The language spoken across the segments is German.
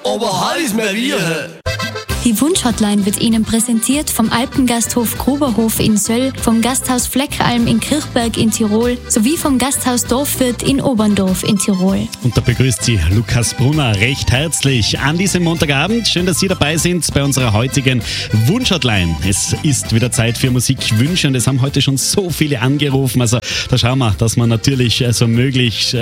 aber heiß mehr wir. Die Wunschhotline wird Ihnen präsentiert vom Alpengasthof Gruberhof in Söll, vom Gasthaus Fleckalm in Kirchberg in Tirol sowie vom Gasthaus Dorfwirt in Oberndorf in Tirol. Und da begrüßt Sie Lukas Brunner recht herzlich an diesem Montagabend. Schön, dass Sie dabei sind bei unserer heutigen Wunschhotline. Es ist wieder Zeit für Musikwünsche und es haben heute schon so viele angerufen. Also da schauen wir, dass wir natürlich so möglich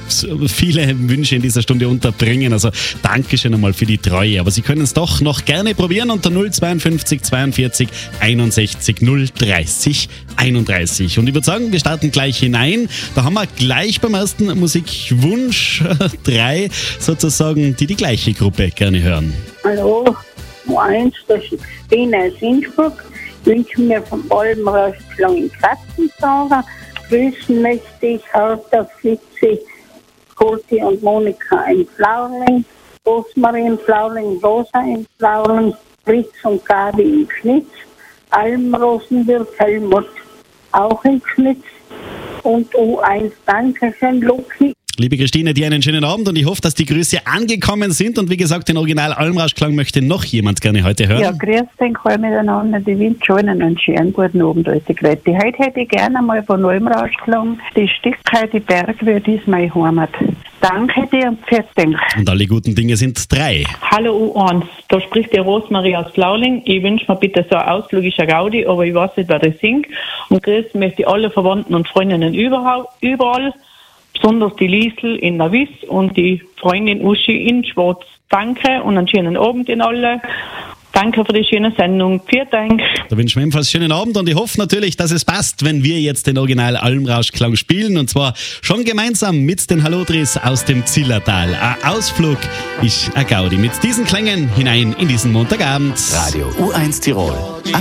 viele Wünsche in dieser Stunde unterbringen. Also Dankeschön einmal für die Treue. Aber Sie können es doch noch gerne probieren unter 052 42 61 030 31. Und ich würde sagen, wir starten gleich hinein. Da haben wir gleich beim ersten Musikwunsch 3 sozusagen, die gleiche Gruppe gerne hören. Hallo, eins, das ist Christine aus Innsbruck. Ich wünsche mir vom Alpenrauschklang in Katzensager. Grüßen möchte ich Harter, Fritzi, Kurti und Monika in Flauring. Rosmarie in Flauring, Rosa in Flauring, Fritz und Gabi in Schnitz, Almrosenwirt, Helmut auch in Schnitz und U1. Dankeschön, Luki. Liebe Christine, dir einen schönen Abend und ich hoffe, dass die Grüße angekommen sind. Und wie gesagt, den Original Almrauschklang möchte noch jemand gerne heute hören. Ja, grüß dich alle miteinander. Ich wünsche allen einen schönen guten Abend, alte Leute. Heute hätte ich gerne mal von Almrauschklang die Stücke, die Bergwürde ist meine Heimat. Danke dir und pfiat dich. Und alle guten Dinge sind 3. Hallo U1, da spricht die Rosmarie aus Flauling. Ich wünsche mir bitte so eine ausflugische Gaudi, aber ich weiß nicht, wer das singt. Und grüßen möchte ich alle Verwandten und Freundinnen überall. Besonders die Liesl in Navis und die Freundin Uschi in Schwarz. Danke und einen schönen Abend in alle. Danke für die schöne Sendung. Vielen Dank. Da wünschen wir ebenfalls schönen Abend und ich hoffe natürlich, dass es passt, wenn wir jetzt den Original Almrauschklang spielen und zwar schon gemeinsam mit den Hallodris aus dem Zillertal. Ein Ausflug ist ein Gaudi. Mit diesen Klängen hinein in diesen Montagabend. Radio U1 Tirol.